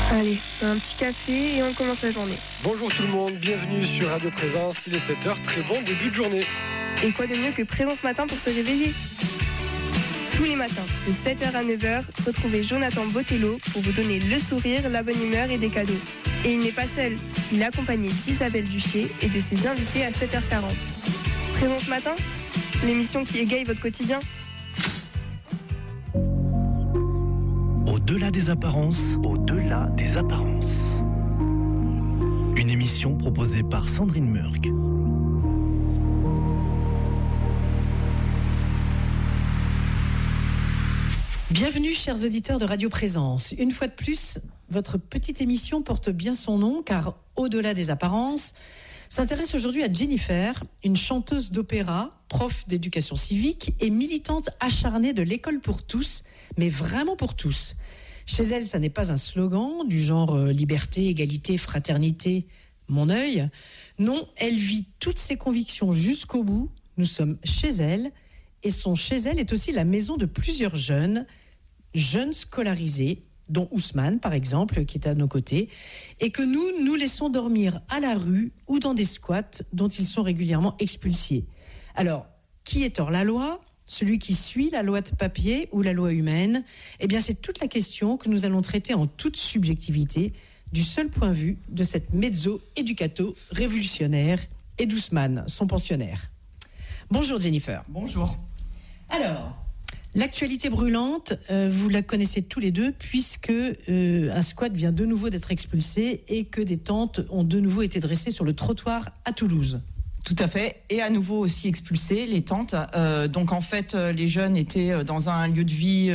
Allez, un petit café et on commence la journée. Bonjour tout le monde, bienvenue sur Radio Présence, il est 7h, très bon début de journée. Et quoi de mieux que Présence Matin pour se réveiller ? Tous les matins, de 7h à 9h, retrouvez Jonathan Botello pour vous donner le sourire, la bonne humeur et des cadeaux. Et il n'est pas seul, il est accompagné d'Isabelle Duché et de ses invités à 7h40. Présence Matin, l'émission qui égaye votre quotidien. Au-delà des apparences. Au-delà des apparences. Une émission proposée par Sandrine Murk. Bienvenue chers auditeurs de Radio Présence. Une fois de plus, votre petite émission porte bien son nom car Au-delà des apparences s'intéresse aujourd'hui à Jennifer, une chanteuse d'opéra, prof d'éducation civique et militante acharnée de l'école pour tous, mais vraiment pour tous. Chez elle, ça n'est pas un slogan du genre liberté, égalité, fraternité, mon œil. Non, elle vit toutes ses convictions jusqu'au bout. Nous sommes chez elle et son chez elle est aussi la maison de plusieurs jeunes scolarisés, dont Ousmane, par exemple, qui est à nos côtés, et que nous laissons dormir à la rue ou dans des squats dont ils sont régulièrement expulsés. Alors, qui est hors la loi ? Celui qui suit la loi de papier ou la loi humaine ? Eh bien, c'est toute la question que nous allons traiter en toute subjectivité, du seul point de vue de cette mezzo éducato révolutionnaire et d'Ousmane, son pensionnaire. Bonjour Jennifer. Bonjour. Alors, l'actualité brûlante, vous la connaissez tous les deux, puisque un squat vient de nouveau d'être expulsé et que des tentes ont de nouveau été dressées sur le trottoir à Toulouse. Tout à fait, et à nouveau aussi expulsés, les tentes. Donc en fait, les jeunes étaient dans un lieu de vie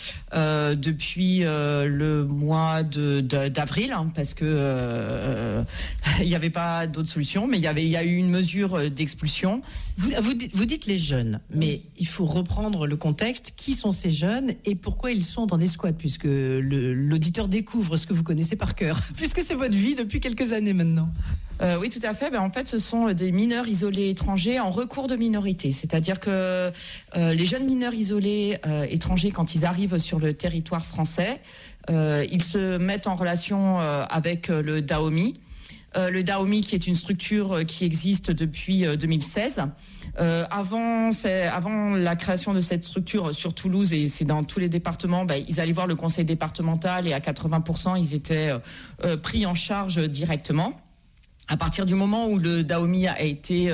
depuis le mois d'avril, parce que il n'y avait pas d'autre solution, mais il y a eu une mesure d'expulsion. Vous dites les jeunes, mais il faut reprendre le contexte. Qui sont ces jeunes et pourquoi ils sont dans des squats, puisque l'auditeur découvre ce que vous connaissez par cœur, puisque c'est votre vie depuis quelques années maintenant. Oui, tout à fait. En fait, ce sont des mineurs isolés étrangers en recours de minorité. C'est-à-dire que les jeunes mineurs isolés étrangers, quand ils arrivent sur le territoire français, ils se mettent en relation avec le DAOMI. Le DAOMI, qui est une structure qui existe depuis 2016. Avant la création de cette structure sur Toulouse, et c'est dans tous les départements, ils allaient voir le conseil départemental et à 80%, ils étaient pris en charge directement. À partir du moment où le DAOMI a été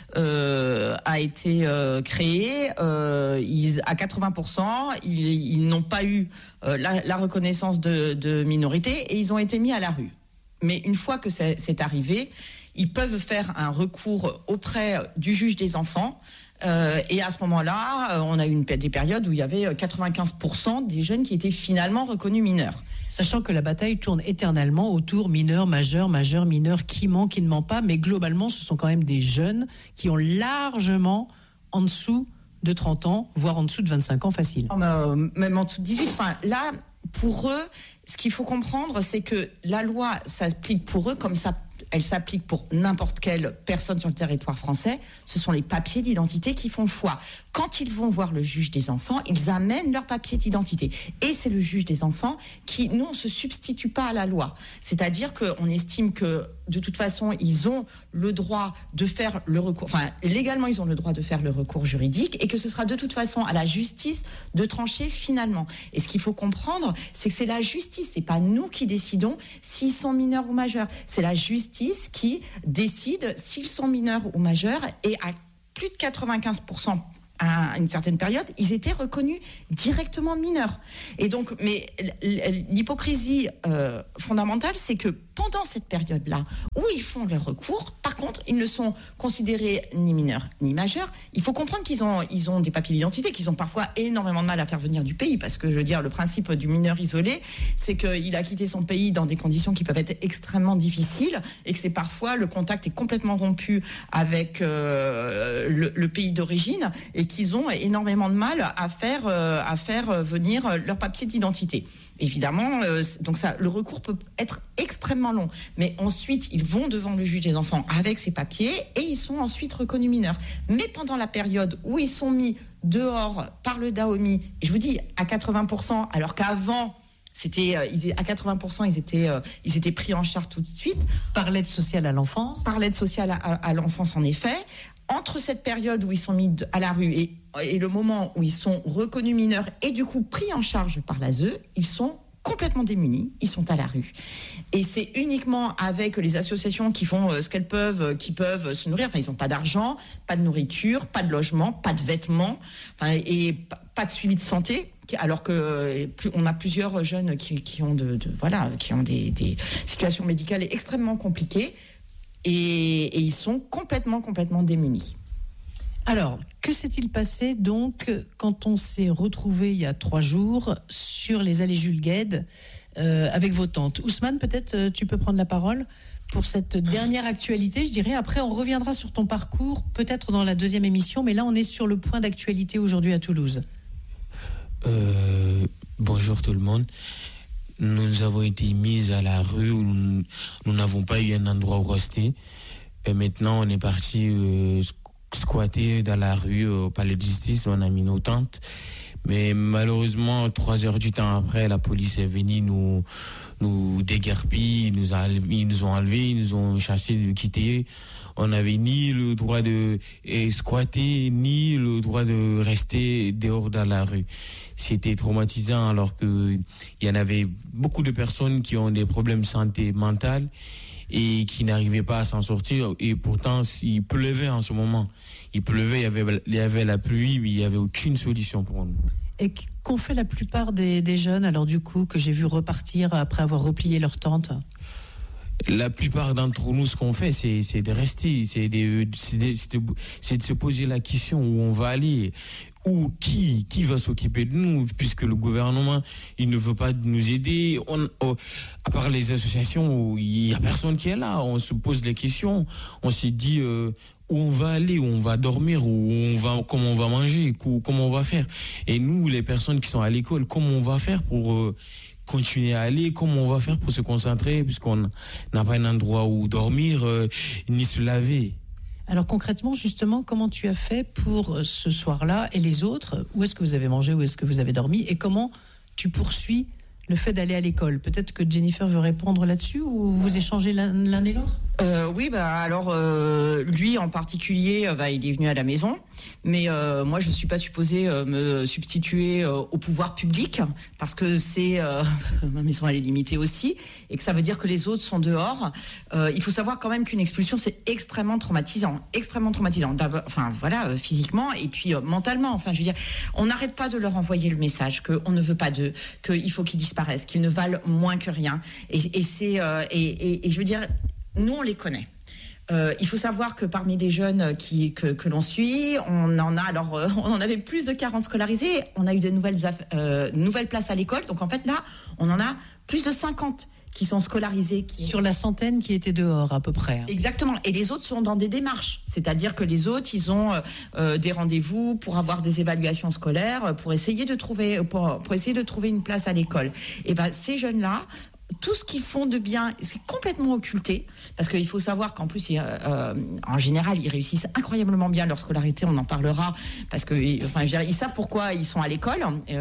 créé, à 80%, ils n'ont pas eu la reconnaissance de minorité et ils ont été mis à la rue. Mais une fois que c'est arrivé, ils peuvent faire un recours auprès du juge des enfants. Et à ce moment-là, on a eu des périodes où il y avait 95% des jeunes qui étaient finalement reconnus mineurs. Sachant que la bataille tourne éternellement autour mineur, majeur, mineur, qui ment, qui ne ment pas. Mais globalement, ce sont quand même des jeunes qui ont largement en dessous de 30 ans, voire en dessous de 25 ans facile. Même en dessous de 18. Enfin, là, pour eux, ce qu'il faut comprendre, c'est que la loi s'applique pour eux comme ça. Elle s'applique pour n'importe quelle personne sur le territoire français. Ce sont les papiers d'identité qui font foi. Quand ils vont voir le juge des enfants, ils amènent leurs papiers d'identité. Et c'est le juge des enfants qui, nous, on ne se substitue pas à la loi. C'est-à-dire qu'on estime que, de toute façon, ils ont le droit de faire le recours. Enfin, légalement, ils ont le droit de faire le recours juridique et que ce sera de toute façon à la justice de trancher finalement. Et ce qu'il faut comprendre, c'est que c'est la justice. C'est pas nous qui décidons s'ils sont mineurs ou majeurs. C'est la justice qui décide s'ils sont mineurs ou majeurs, et à plus de 95%, à une certaine période, ils étaient reconnus directement mineurs. Et donc, mais l'hypocrisie fondamentale, c'est que pendant cette période-là, où ils font leur recours, par contre, ils ne sont considérés ni mineurs ni majeurs. Il faut comprendre qu'ils ont des papiers d'identité, qu'ils ont parfois énormément de mal à faire venir du pays, parce que, je veux dire, le principe du mineur isolé, c'est qu'il a quitté son pays dans des conditions qui peuvent être extrêmement difficiles, et que c'est parfois, le contact est complètement rompu avec le pays d'origine, et qu'ils ont énormément de mal à faire venir leur papier d'identité. Évidemment, donc ça, le recours peut être extrêmement long. Mais ensuite, ils vont devant le juge des enfants avec ces papiers et ils sont ensuite reconnus mineurs. Mais pendant la période où ils sont mis dehors par le DAOMI, et je vous dis à 80%, alors qu'avant, C'était à 80%, ils étaient pris en charge tout de suite. Par l'aide sociale à l'enfance. Par l'aide sociale à l'enfance, en effet. Entre cette période où ils sont mis à la rue et le moment où ils sont reconnus mineurs et du coup pris en charge par l'ASE, ils sont complètement démunis, ils sont à la rue. Et c'est uniquement avec les associations qui font ce qu'elles peuvent, qui peuvent se nourrir. Enfin, ils n'ont pas d'argent, pas de nourriture, pas de logement, pas de vêtements, et pas de suivi de santé. Alors que on a plusieurs jeunes qui ont des situations médicales extrêmement compliquées et ils sont complètement démunis. Alors, que s'est-il passé donc quand on s'est retrouvé il y a 3 jours sur les allées Jules Guesde avec vos tantes? Ousmane, peut-être tu peux prendre la parole pour cette dernière actualité, je dirais. Après, on reviendra sur ton parcours, peut-être dans la 2e émission, mais là, on est sur le point d'actualité aujourd'hui à Toulouse. Bonjour tout le monde. Nous avons été mis à la rue où nous n'avons pas eu un endroit où rester. Et maintenant, on est parti squatter dans la rue au palais de justice. On a mis nos tentes. Mais malheureusement, 3 heures du temps après, la police est venue nous déguerpir, ils nous ont enlevés, ils nous ont cherché de quitter. On n'avait ni le droit de squatter, ni le droit de rester dehors dans la rue. C'était traumatisant alors qu'il y en avait beaucoup de personnes qui ont des problèmes de santé mentale et qui n'arrivaient pas à s'en sortir. Et pourtant, il pleuvait en ce moment. Il pleuvait, il y avait la pluie, mais il n'y avait aucune solution pour nous. Et qu'ont fait la plupart des jeunes, alors du coup, que j'ai vu repartir après avoir replié leur tente? La plupart d'entre nous, ce qu'on fait, c'est de rester, c'est de se poser la question où on va aller, ou qui va s'occuper de nous, puisque le gouvernement, il ne veut pas nous aider. À part les associations, il n'y a personne qui est là. On se pose les questions. On s'est dit où on va aller, où on va dormir, comment on va manger, comment on va faire. Et nous, les personnes qui sont à l'école, comment on va faire pour continuer à aller, comment on va faire pour se concentrer, puisqu'on n'a pas un endroit où dormir, ni se laver. Alors concrètement, justement, comment tu as fait pour ce soir-là et les autres? Où est-ce que vous avez mangé, où est-ce que vous avez dormi? Et comment tu poursuis le fait d'aller à l'école? Peut-être que Jennifer veut répondre là-dessus, ou vous échangez l'un et l'autre? Oui, alors lui en particulier, il est venu à la maison, mais moi je ne suis pas supposée me substituer au pouvoir public, parce que ma maison elle est limitée aussi, et que ça veut dire que les autres sont dehors. Il faut savoir quand même qu'une expulsion c'est extrêmement traumatisant. Physiquement et puis mentalement. Enfin, je veux dire, on n'arrête pas de leur envoyer le message qu'on ne veut pas d'eux, qu'il faut qu'ils disparaissent, qu'ils ne valent moins que rien. Et je veux dire, nous, on les connaît. Il faut savoir que parmi les jeunes que l'on suit, on en avait plus de 40 scolarisés. On a eu de nouvelles places à l'école. Donc en fait, là, on en a plus de 50 qui sont scolarisés. Sur la centaine qui étaient dehors, à peu près. Exactement. Et les autres sont dans des démarches. C'est-à-dire que les autres, ils ont des rendez-vous pour avoir des évaluations scolaires, pour essayer de trouver une place à l'école. Et ces jeunes-là, tout ce qu'ils font de bien, c'est complètement occulté, parce qu'il faut savoir qu'en plus, en général, ils réussissent incroyablement bien leur scolarité, on en parlera, parce que, ils savent pourquoi ils sont à l'école,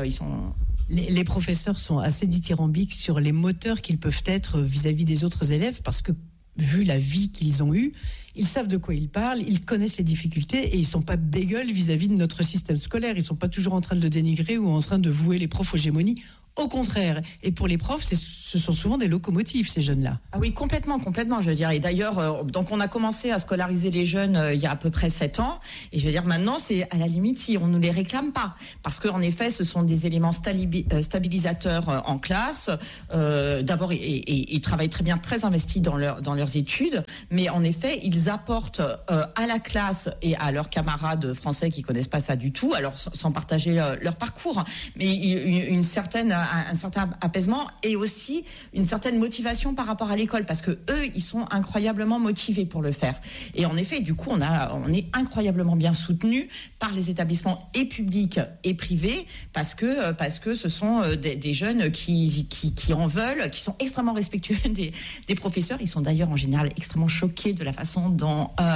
Les professeurs sont assez dithyrambiques sur les moteurs qu'ils peuvent être vis-à-vis des autres élèves, parce que, vu la vie qu'ils ont eue, ils savent de quoi ils parlent, ils connaissent les difficultés et ils ne sont pas bégueules vis-à-vis de notre système scolaire. Ils ne sont pas toujours en train de le dénigrer ou en train de vouer les profs aux gémonies. Au contraire. Et pour les profs, ce sont souvent des locomotives, ces jeunes-là. Ah oui, complètement, je veux dire. Et d'ailleurs, donc on a commencé à scolariser les jeunes il y a à peu près 7 ans. Et je veux dire, maintenant, c'est à la limite si on ne les réclame pas. Parce qu'en effet, ce sont des éléments stabilisateurs en classe. D'abord, ils travaillent très bien, très investis dans leurs études. Mais en effet, ils apportent à la classe et à leurs camarades français qui ne connaissent pas ça du tout, alors sans partager leur parcours, mais un certain apaisement et aussi une certaine motivation par rapport à l'école, parce que eux, ils sont incroyablement motivés pour le faire. Et en effet, du coup, on est incroyablement bien soutenus par les établissements et publics et privés, parce que ce sont des jeunes qui en veulent, qui sont extrêmement respectueux des professeurs. Ils sont d'ailleurs en général extrêmement choqués de la façon dont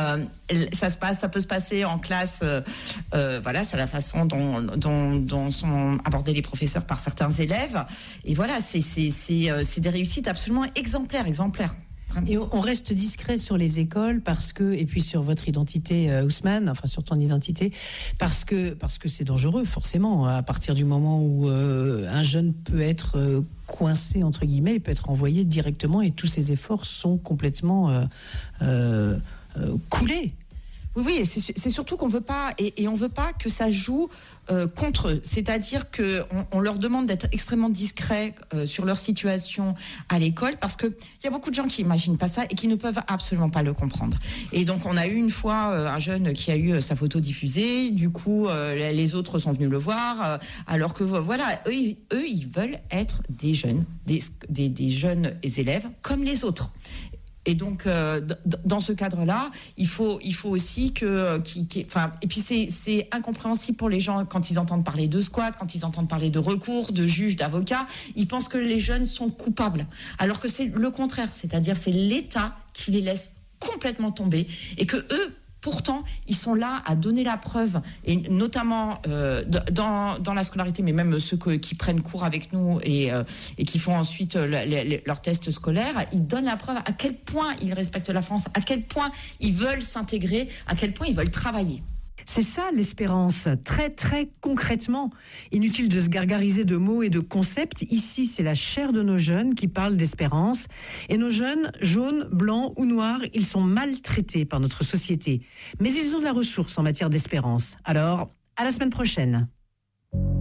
ça peut se passer en classe. Voilà, c'est la façon dont sont abordés les professeurs par certains élèves. Et voilà, c'est des réussites absolument exemplaires. Et on reste discret sur les écoles et puis sur votre identité, Ousmane, enfin sur ton identité, parce que c'est dangereux forcément. À partir du moment où un jeune peut être coincé entre guillemets, il peut être envoyé directement et tous ses efforts sont complètement coulés. Oui, c'est surtout qu'on veut pas et on veut pas que ça joue contre eux. C'est-à-dire que on leur demande d'être extrêmement discrets sur leur situation à l'école parce que il y a beaucoup de gens qui imaginent pas ça et qui ne peuvent absolument pas le comprendre. Et donc on a eu une fois un jeune qui a eu sa photo diffusée. Du coup, les autres sont venus le voir, alors que voilà, eux ils veulent être des jeunes élèves comme les autres. Et donc, dans ce cadre-là, il faut aussi et puis c'est incompréhensible pour les gens quand ils entendent parler de squat, quand ils entendent parler de recours, de juges, d'avocats, ils pensent que les jeunes sont coupables. Alors que c'est le contraire, c'est-à-dire c'est l'État qui les laisse complètement tomber et que eux, pourtant, ils sont là à donner la preuve, et notamment dans la scolarité, mais même ceux qui prennent cours avec nous et qui font ensuite leurs tests scolaires, ils donnent la preuve à quel point ils respectent la France, à quel point ils veulent s'intégrer, à quel point ils veulent travailler. C'est ça l'espérance, très très concrètement. Inutile de se gargariser de mots et de concepts. Ici, c'est la chair de nos jeunes qui parle d'espérance. Et nos jeunes, jaunes, blancs ou noirs, ils sont maltraités par notre société. Mais ils ont de la ressource en matière d'espérance. Alors, à la semaine prochaine.